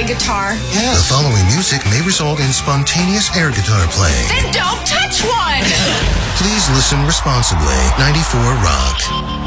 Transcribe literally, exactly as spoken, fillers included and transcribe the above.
guitar? Yes. The following music may result in spontaneous air guitar playing. Then don't touch one! Please listen responsibly. ninety-four Rock.